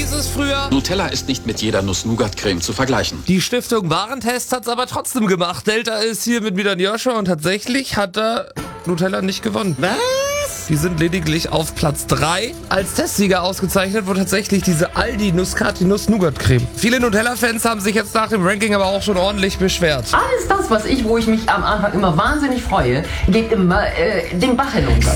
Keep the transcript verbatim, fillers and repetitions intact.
hieß es früher, Nutella ist nicht mit jeder Nuss-Nougat-Creme zu vergleichen. die Stiftung Warentest hat's aber trotzdem gemacht. Delta ist hier mit Milan Joscha und tatsächlich hat er Nutella nicht gewonnen. Was? Die sind lediglich auf Platz drei als Testsieger ausgezeichnet, wo tatsächlich diese Aldi Nusscati Nuss-Nougat-Creme. Viele Nutella-Fans haben sich jetzt nach dem Ranking aber auch schon ordentlich beschwert. Alles das, was ich, wo ich mich am Anfang immer wahnsinnig freue, geht immer äh, den Bach hinunter.